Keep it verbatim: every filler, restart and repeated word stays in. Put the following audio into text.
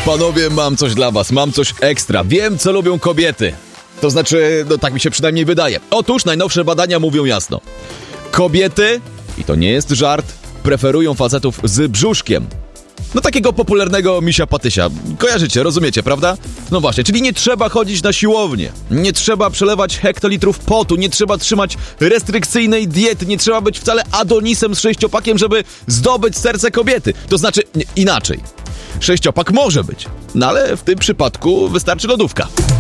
Panowie, mam coś dla was, mam coś ekstra. Wiem, co lubią kobiety. To znaczy, no tak mi się przynajmniej wydaje. Otóż najnowsze badania mówią jasno. Kobiety, i to nie jest żart, preferują facetów z brzuszkiem. No takiego popularnego misia patysia. Kojarzycie, rozumiecie, prawda? No właśnie, czyli nie trzeba chodzić na siłownię. Nie trzeba przelewać hektolitrów potu, nie trzeba trzymać restrykcyjnej diety, nie trzeba być wcale Adonisem z sześciopakiem, żeby zdobyć serce kobiety. To znaczy, nie, inaczej. Sześciopak może być, no ale w tym przypadku wystarczy lodówka.